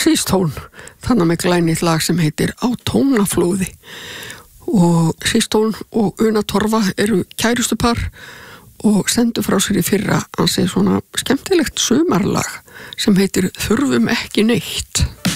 Sístón, þannig með glænýtt lag sem heitir Á tónaflóði. Og Sístón og Una Torfa eru kærustupar og sendu frá sér í fyrra ansið svona skemmtilegt sumarlag sem heitir Þurfum ekki neitt.